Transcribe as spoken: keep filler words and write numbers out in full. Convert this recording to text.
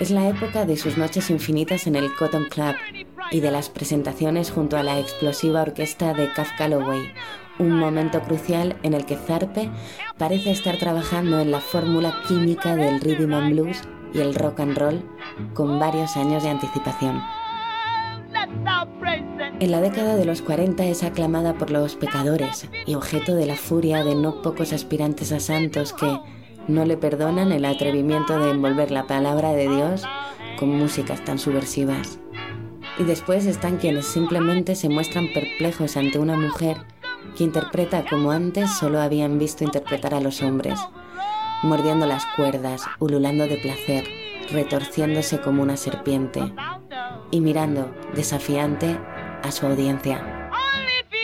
Es la época de sus noches infinitas en el Cotton Club y de las presentaciones junto a la explosiva orquesta de Cab Calloway, un momento crucial en el que Tharpe parece estar trabajando en la fórmula química del rhythm and blues y el rock and roll con varios años de anticipación. En la década de los cuarenta es aclamada por los pecadores y objeto de la furia de no pocos aspirantes a santos que no le perdonan el atrevimiento de envolver la palabra de Dios con músicas tan subversivas. Y después están quienes simplemente se muestran perplejos ante una mujer que interpreta como antes solo habían visto interpretar a los hombres, mordiendo las cuerdas, ululando de placer, retorciéndose como una serpiente y mirando desafiante a su audiencia.